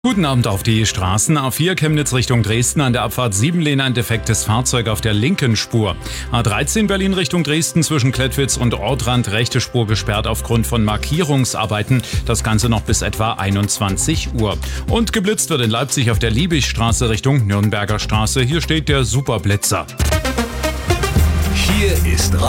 Guten Abend auf die Straßen. A4 Chemnitz Richtung Dresden, an der Abfahrt 7 Lehne ein defektes Fahrzeug auf der linken Spur. A13 Berlin Richtung Dresden zwischen Klettwitz und Ortrand, rechte Spur gesperrt aufgrund von Markierungsarbeiten. Das Ganze noch bis etwa 21 Uhr. Und geblitzt wird in Leipzig auf der Liebigstraße Richtung Nürnberger Straße. Hier steht der Superblitzer. Hier ist